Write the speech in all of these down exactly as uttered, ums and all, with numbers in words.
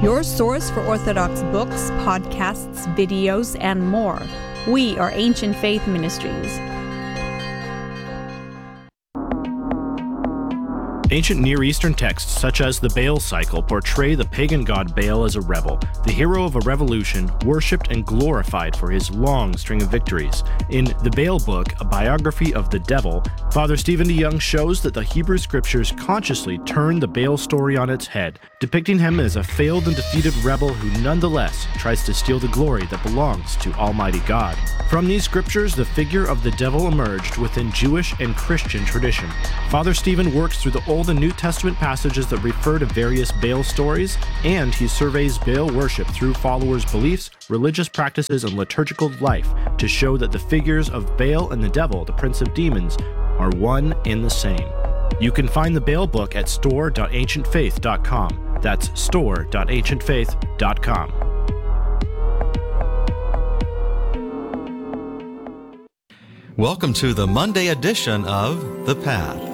your source for Orthodox books, podcasts, videos, and more. We are Ancient Faith Ministries. Ancient Near Eastern texts, such as the Baal cycle, portray the pagan god Baal as a rebel, the hero of a revolution, worshipped and glorified for his long string of victories. In the Baal book, a biography of the devil, Father Stephen DeYoung shows that the Hebrew scriptures consciously turn the Baal story on its head, depicting him as a failed and defeated rebel who nonetheless tries to steal the glory that belongs to Almighty God. From these scriptures, the figure of the devil emerged within Jewish and Christian tradition. Father Stephen works through the Old and New Testament passages that refer to various Baal stories, and he surveys Baal worship through followers' beliefs, religious practices, and liturgical life to show that the figures of Baal and the devil, the prince of demons, are one and the same. You can find the Baal book at store dot ancient faith dot com. That's store dot ancient faith dot com. Welcome to the Monday edition of The Path.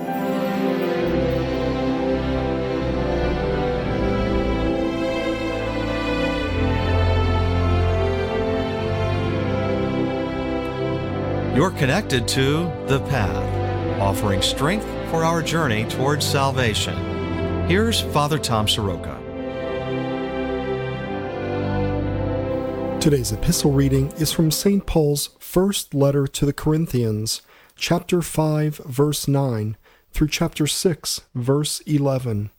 You're connected to The Path, offering strength for our journey towards salvation. Here's Father Tom Soroka. Today's epistle reading is from Saint Paul's first letter to the Corinthians, chapter five, verse nine, through chapter six, verse eleven.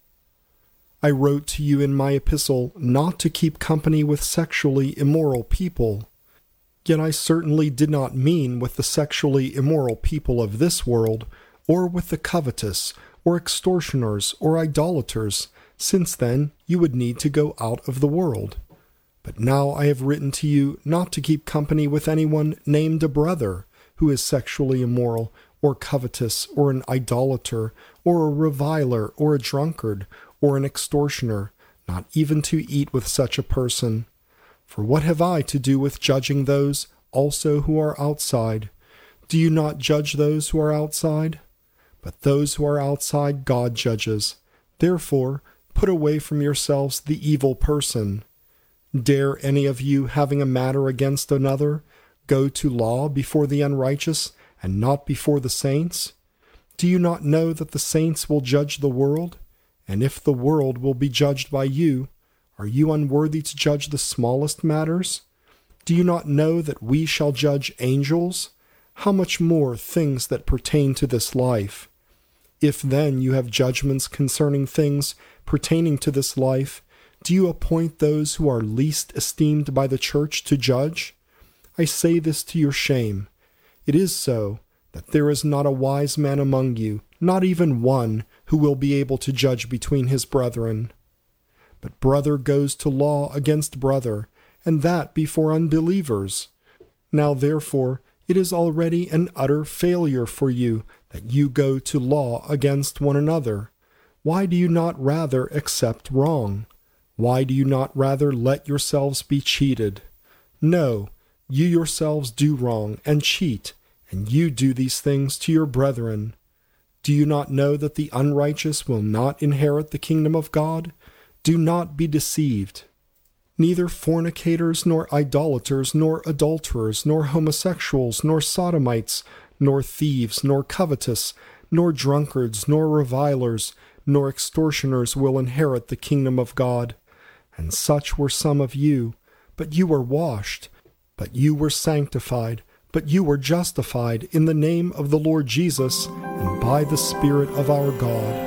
I wrote to you in my epistle not to keep company with sexually immoral people. Yet I certainly did not mean with the sexually immoral people of this world, or with the covetous, or extortioners, or idolaters, since then you would need to go out of the world. But now I have written to you not to keep company with anyone named a brother, who is sexually immoral, or covetous, or an idolater, or a reviler, or a drunkard, or an extortioner, not even to eat with such a person. For what have I to do with judging those also who are outside? Do you not judge those who are outside? But those who are outside God judges. Therefore, put away from yourselves the evil person. Dare any of you, having a matter against another, go to law before the unrighteous, and not before the saints? Do you not know that the saints will judge the world? And if the world will be judged by you, are you unworthy to judge the smallest matters? Do you not know that we shall judge angels? How much more things that pertain to this life? If then you have judgments concerning things pertaining to this life, do you appoint those who are least esteemed by the church to judge? I say this to your shame. It is so, that there is not a wise man among you, not even one, who will be able to judge between his brethren. But brother goes to law against brother, and that before unbelievers. Now therefore it is already an utter failure for you that you go to law against one another. Why do you not rather accept wrong? Why do you not rather let yourselves be cheated? No, you yourselves do wrong and cheat, and you do these things to your brethren. Do you not know that the unrighteous will not inherit the kingdom of God? Do not be deceived. Neither fornicators, nor idolaters, nor adulterers, nor homosexuals, nor sodomites, nor thieves, nor covetous, nor drunkards, nor revilers, nor extortioners will inherit the kingdom of God. And such were some of you. But you were washed, but you were sanctified, but you were justified in the name of the Lord Jesus and by the Spirit of our God.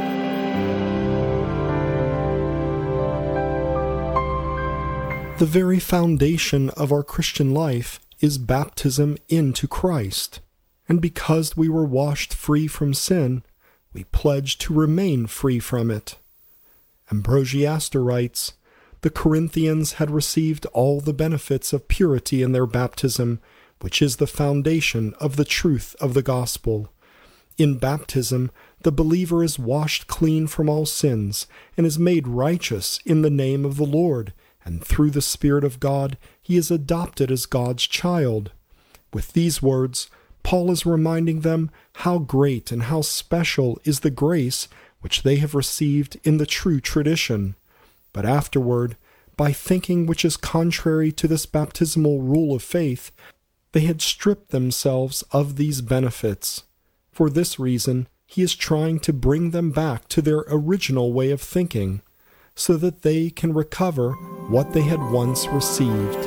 The very foundation of our Christian life is baptism into Christ, and because we were washed free from sin, we pledge to remain free from it. Ambrosiaster writes, the Corinthians had received all the benefits of purity in their baptism, which is the foundation of the truth of the gospel. In baptism, the believer is washed clean from all sins and is made righteous in the name of the Lord, and through the Spirit of God, he is adopted as God's child. With these words, Paul is reminding them how great and how special is the grace which they have received in the true tradition. But afterward, by thinking which is contrary to this baptismal rule of faith, they had stripped themselves of these benefits. For this reason, he is trying to bring them back to their original way of thinking, so that they can recover what they had once received.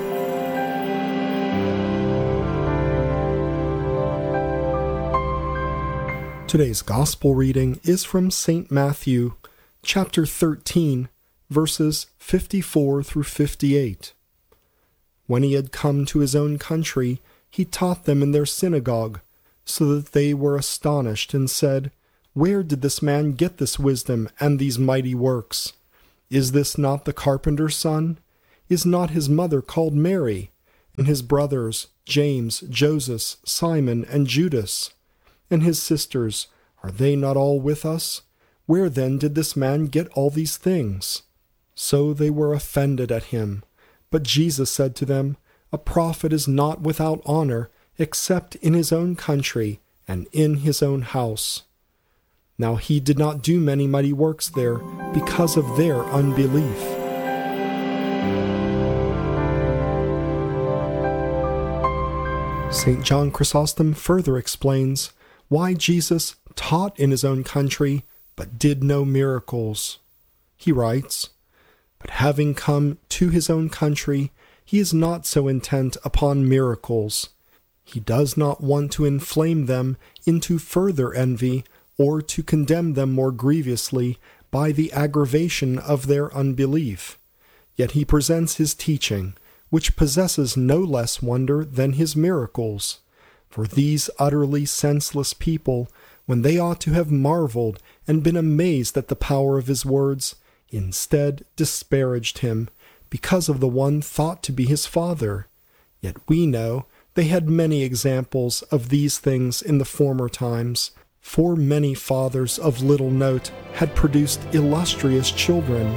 Today's Gospel reading is from Saint Matthew, chapter thirteen, verses fifty-four through fifty-eight. When he had come to his own country, he taught them in their synagogue, so that they were astonished and said, "Where did this man get this wisdom and these mighty works? Is this not the carpenter's son? Is not his mother called Mary, and his brothers James, Joseph, Simon, and Judas? And his sisters, are they not all with us? Where then did this man get all these things?" So they were offended at him. But Jesus said to them, "A prophet is not without honor, except in his own country and in his own house." Now he did not do many mighty works there because of their unbelief. Saint John Chrysostom further explains why Jesus taught in his own country but did no miracles. He writes, "But having come to his own country, he is not so intent upon miracles. He does not want to inflame them into further envy, or to condemn them more grievously by the aggravation of their unbelief. Yet he presents his teaching, which possesses no less wonder than his miracles. For these utterly senseless people, when they ought to have marveled and been amazed at the power of his words, instead disparaged him, because of the one thought to be his father. Yet we know they had many examples of these things in the former times, for many fathers of little note had produced illustrious children."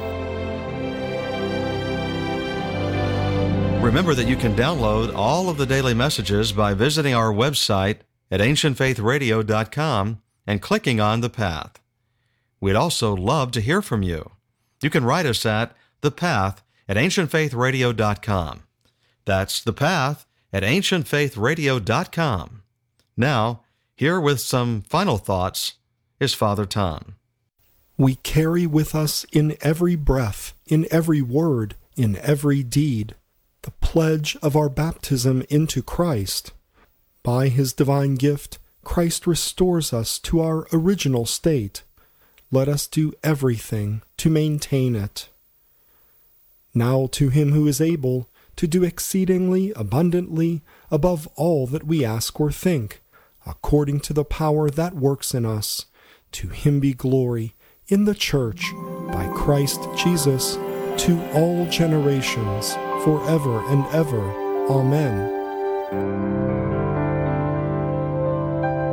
Remember that you can download all of the daily messages by visiting our website at ancient faith radio dot com and clicking on The Path. We'd also love to hear from you. You can write us at The Path at ancient faith radio dot com. That's The Path at ancient faith radio dot com. Now, here with some final thoughts is Father Tom. We carry with us in every breath, in every word, in every deed, the pledge of our baptism into Christ. By his divine gift, Christ restores us to our original state. Let us do everything to maintain it. Now to him who is able to do exceedingly abundantly above all that we ask or think, according to the power that works in us, to him be glory in the Church, by Christ Jesus, to all generations, forever and ever. Amen.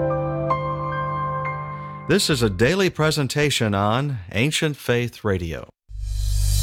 This is a daily presentation on Ancient Faith Radio.